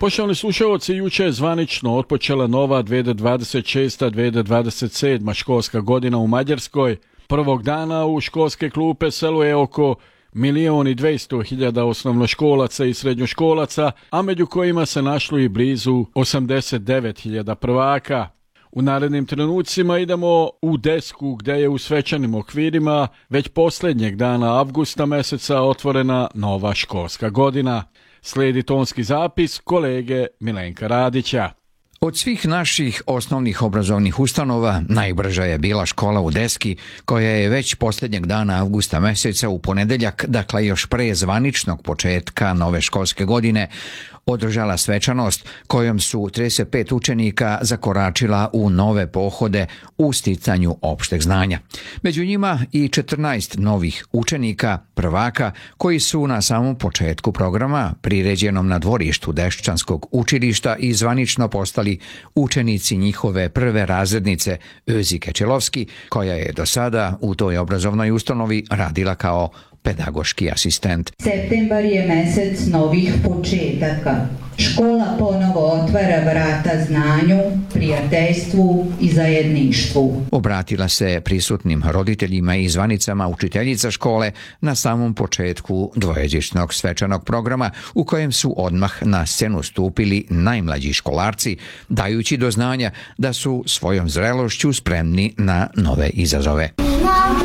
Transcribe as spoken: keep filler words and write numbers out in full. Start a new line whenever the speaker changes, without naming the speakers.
Poštovani slušalci, juče je zvanično otpočela nova dvije hiljade dvadeset šesta dvije hiljade dvadeset sedma školska godina u Mađarskoj. Prvog dana u školske klupe seluje oko milion i dvjesto hiljada osnovnoškolaca i srednjoškolaca, a među kojima se našlo i blizu osamdeset devet hiljada prvaka. U narednim trenucima idemo u Desku gdje je u svečanim okvirima već posljednjeg dana avgusta meseca otvorena nova školska godina. Slijedi tonski zapis kolege Milenka Radića.
Od svih naših osnovnih obrazovnih ustanova najbrža je bila škola u Deski, koja je već posljednjeg dana avgusta meseca u ponedeljak, dakle još pre zvaničnog početka nove školske godine, održala svečanost kojom su trideset pet učenika zakoračila u nove pohode u sticanju opšteg znanja. Među njima i četrnaest novih učenika, prvaka, koji su na samom početku programa, priređenom na dvorištu Deščanskog učilišta, i zvanično postali učenici njihove prve razrednice Özi Kečelovski, koja je do sada u toj obrazovnoj ustanovi radila kao pedagoški asistent.
Septembar je mesec novih početaka. Škola ponovo otvara vrata znanju, prijateljstvu i zajedništvu.
Obratila se prisutnim roditeljima i zvanicama učiteljica škole na samom početku dvojezičnog svečanog programa, u kojem su odmah na scenu stupili najmlađi školarci, dajući do znanja da su svojom zrelošću spremni na nove izazove.